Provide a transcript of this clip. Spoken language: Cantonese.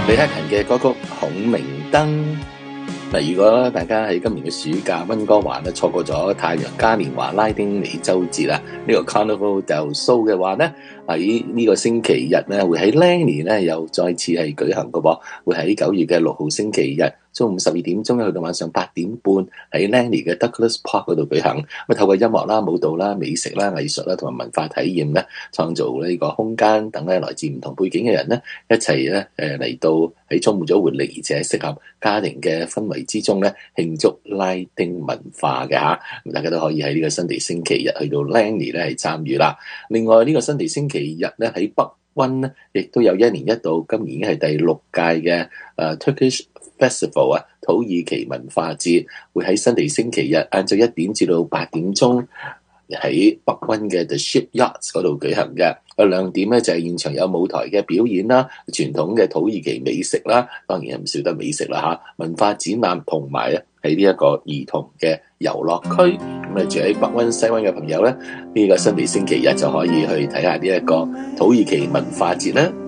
李克勤嘅歌曲《孔明燈》。嗱，如果大家喺今年嘅暑假溫哥華咧錯過咗太陽嘉年華拉丁美洲節啦，呢個 Carnival del Sol 嘅話咧，喺呢個星期日咧會喺 Langley 咧又再次係舉行嘅噃，會喺9月嘅6號星期日中午12點鐘去到晚上8點半喺 Langley 嘅 Douglas Park 嗰度舉行。咁透過音樂啦、舞蹈啦、美食啦、藝術啦同埋文化體驗咧，創造呢個空間，等咧來自唔同背景嘅人咧一齊咧嚟到喺充滿咗活力而且適合家庭嘅氛圍之中咧慶祝拉丁文化嘅嚇。咁大家都可以喺呢個新地星期日去到 Langley 咧係參與啦。另外呢個新地星期日咧喺北溫咧亦都有一年一度，今年已經係第6屆嘅Turkish Festival 啊，土耳其文化節，會喺新地星期日晏晝1點至到8點鐘喺北溫嘅 The Shipyards 嗰度舉行嘅。亮點咧就係現場有舞台嘅表演啦，傳統嘅土耳其美食啦，當然係唔少得美食啦嚇，文化展覽同埋咧喺呢一個兒童嘅遊樂區。咁啊住喺北溫西溫嘅朋友咧，呢個新地星期日就可以去睇下呢一個土耳其文化節啦。